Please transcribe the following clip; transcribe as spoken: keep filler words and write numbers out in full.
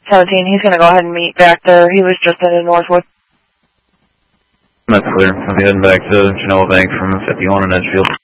seventeen, he's going to go ahead and meet back there. He was just in Northwood. That's clear. I'll be heading back to Genoa Bank from fifty-one in Edgefield.